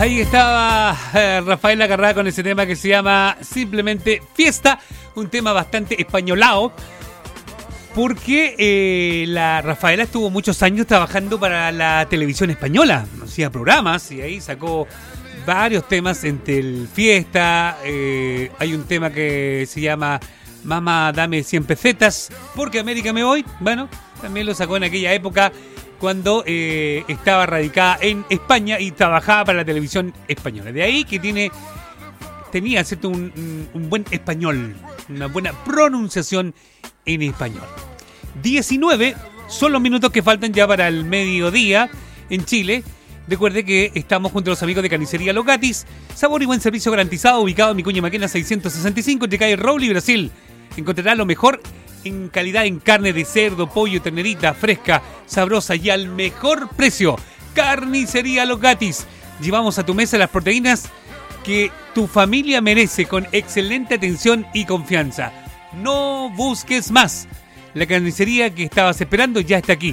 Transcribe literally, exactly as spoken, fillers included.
Ahí estaba eh, Rafaela Carrá con ese tema que se llama simplemente Fiesta, un tema bastante españolado, porque eh, la Rafaela estuvo muchos años trabajando para la televisión española, hacía programas y ahí sacó varios temas entre el Fiesta, eh, hay un tema que se llama Mamá dame cien pesetas, porque América me voy, bueno, también lo sacó en aquella época cuando eh, estaba radicada en España y trabajaba para la televisión española. De ahí que tiene tenía cierto un, un, un buen español, una buena pronunciación en español. diecinueve son los minutos que faltan ya para el mediodía en Chile. Recuerde que estamos junto a los amigos de Carnicería Los Gatis. Sabor y buen servicio garantizado, ubicado en Vicuña Maquena seiscientos sesenta y cinco, entre calle Roble y Brasil. Encontrará lo mejor en calidad en carne de cerdo, pollo, ternerita, fresca, sabrosa y al mejor precio. Carnicería Los Gatis. Llevamos a tu mesa las proteínas que tu familia merece con excelente atención y confianza. No busques más. La carnicería que estabas esperando ya está aquí.